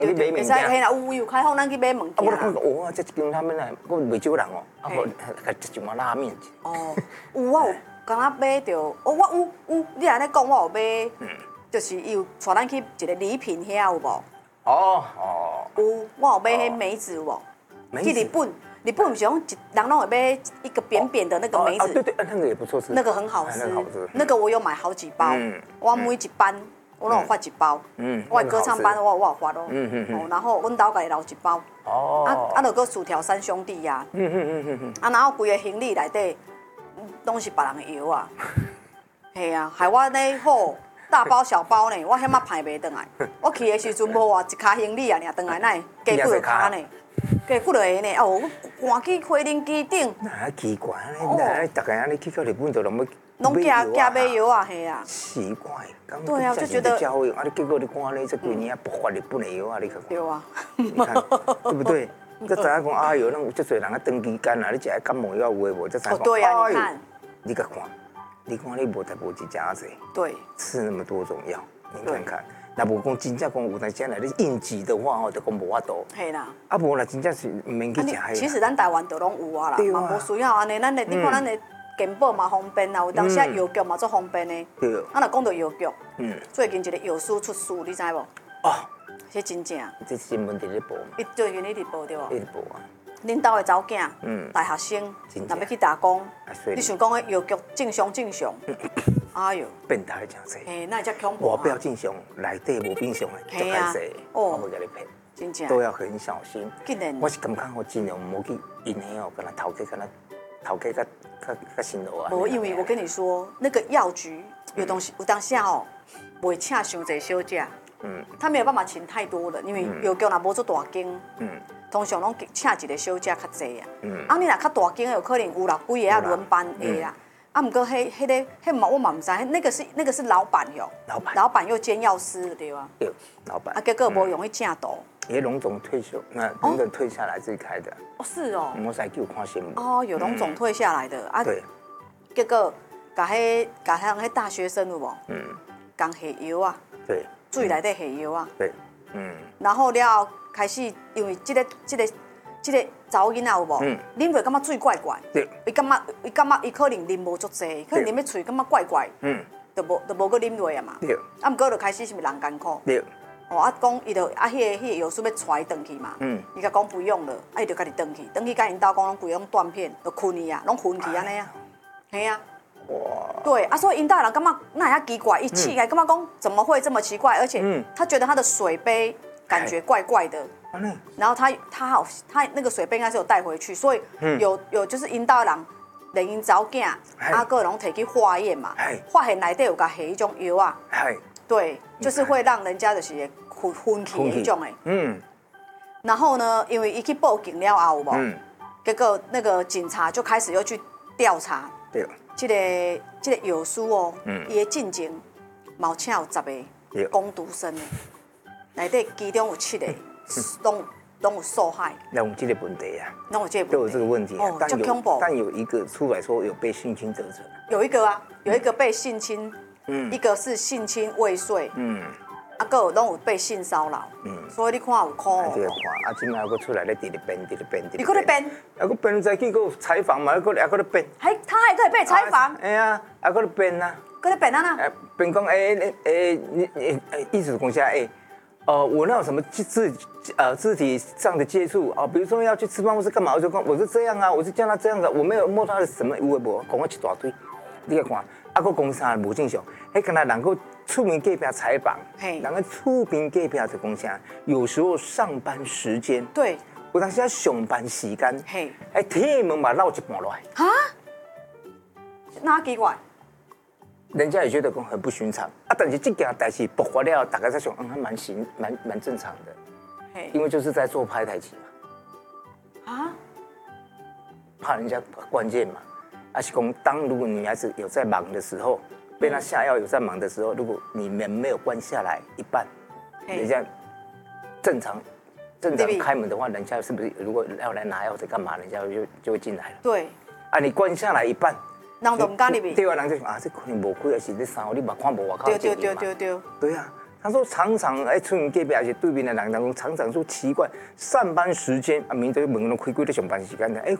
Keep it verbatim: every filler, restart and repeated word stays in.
你买物件。 会使嘿啦，有有开放咱去买物啊，我件啦。 讲哦，这一间拉面来，我袂少人哦，啊，我甲一碗拉面。 哦，有我有刚刚买着，哦，我有有，你安尼讲，我有买，就是伊有带咱去一个礼品遐有无？ 哦哦， 有，我有买迄梅子有无？ 梅子去日本，日本不是用一人拢会买一个扁扁的那个梅子， 哦对对，那个也不错吃， 那个很好吃，那个我有买好几包，我每一班我拢有发一包，嗯，我的歌唱班我我有发咯，嗯嗯嗯，然后阮兜家己留一包，哦，啊啊，就搁薯条三兄弟呀，嗯嗯嗯嗯嗯，啊，然后规个行李内底拢是别人的药啊，系啊，害我呢好大包小包呢，我遐仔派袂转来，我去的时阵无啊一卡行李啊，尔转来哪会加几个卡呢？加几落个呢？哦，赶去飞轮机顶。 那奇怪呢？那大家安尼去到日本就拢要拢加加买药啊，系啊。 奇怪， 对啊，就觉得教育啊，你结果你看呢，这几年啊不发日本的药啊，你看。 对啊。 你看对不对？这知影讲哎呦，咱有这侪人啊长期间啊，你食感冒药有诶无？这知影讲对啊，你看。 你甲看，你看你无才无一家子。 对。 吃那么多种药，你看看。那无讲真正讲有当时来你应急的话吼，就讲无法度。 系啦。 啊无啦，真正是唔免去食迄。 其实咱台湾都拢有啊啦，嘛无需要安尼。咱的你看咱的健保嘛方便啦，有当时啊药局嘛足方便的。 对。 啊，若讲到药局， 嗯， 最近一个药师出事，你知无？ 哦， 这真正。 这新闻伫咧报。 伊最近一直报着啊。 一直报啊。 恁兜的查某囝，嗯，大学生，若要去打工，你想讲迄药局正常正常？哎呦， 变态真济。 嘿，那才恐怖啊！ 外表正常，内底无正常的，足歹势。我会甲你骗。 真正。 都要很小心。 竟然。 我是感觉我尽量唔好去因遐哦，跟他头家跟他头家甲甲甲新楼啊。 无，因为我跟你说，那个药局有东西有当下哦，袂请伤济小姐。嗯。他没有办法请太多人，因为药局若无做大间。嗯。通常拢请一个小姐较济啊。嗯。啊，你若较大间，有可能有六几个啊轮班的啦。啊，毋过迄、迄个、迄嘛，我嘛毋知，那个是那个是老板哟。 老板。 老板又兼药师对吧？ 对，老板。 啊，结果无用去正道。 也龙总退休，那龙总退下来自己开的。 哦，是哦。 我才叫看新闻。 哦，有龙总退下来的啊。 对。 结果，甲迄、甲迄迄大学生有无？嗯。讲下药啊。 对。 水内底下药啊。 对。嗯。 然后了后开始，因为这个、这个。即个查某囡仔有无？啉落感觉水怪怪，伊感觉伊感觉伊可能啉无足济，可能啉要喙感觉怪怪，嗯，就无就无搁啉落啊嘛。对。啊，毋过就开始是毋是人艰苦？对。哦，啊讲伊就啊，迄个迄个药师要带伊转去嘛。嗯。伊甲讲不用了，啊伊就家己转去，转去甲因兜讲拢规拢断片，就困去啊，拢昏去安尼啊。嘿啊。哇。对啊，所以因兜人感觉那遐奇怪，伊起来感觉讲怎么会这么奇怪？而且他觉得他的水杯感觉怪怪的。然后他他好他那个水杯应该是有带回去，所以有有就是引导人，连因查某囝啊个拢摕去化验嘛，化验内底有甲下一种药啊，对，就是会让人家就是昏昏去那种诶。嗯。然后呢，因为伊去报警了后，有无？结果那个警察就开始又去调查，对，这个这个药师哦，伊的进前毛请有十个工读生诶，内底其中有七个。拢拢有受害， 那有这个问题啊， 拢有这个都有这个问题。 哦，叫恐怖。 但有一个出来说有被性侵得逞， 有一个啊，有一个被性侵，嗯，一个是性侵未遂，嗯，啊，个有拢有被性骚扰，嗯，所以你看有可能。 这个看，啊，今麦个出来咧，伫咧编，伫咧编， 你搁咧编？ 啊，个编再去个采访嘛，个还搁咧编。 还他还可以被采访？ 哎呀，啊，搁咧编啊。 搁咧编啊呐？ 编讲哎哎，你你哎，意思讲下哎。呃，我那有什么肢呃肢体上的接触啊？比如说要去吃饭或是干嘛，我就讲我是这样啊，我是叫他这样的，我没有摸他的什么有的无，讲我一大堆，你来看，啊个讲啥无正常，迄跟他人个出名隔壁采访，人个出名隔壁就讲啥，有时候上班时间， 对， 有当时要上班时间，嘿，哎，铁门嘛绕一半落来，啊， 哪奇怪？ 人家也觉得讲很不寻常啊，但是这件代志爆发了，大家在想，嗯，还蛮行，蛮蛮正常的，因为就是在做拍台期嘛，啊，怕人家关键嘛，而且讲当如果女孩子有在忙的时候，被他下药有在忙的时候，如果你门没有关下来一半，人家正常正常开门的话，人家是不是如果要来拿药或者干嘛，人家就就会进来了，对，啊，你关下来一半。 人都唔敢入去。 对啊，人就说啊，这可能无开，还是你三号你嘛看无外口。 对对对对对。 对啊， 他说常常哎，村隔壁而且对面的人当中，常常说奇怪，上班时间啊，明着门都开开在上班时间的，哎，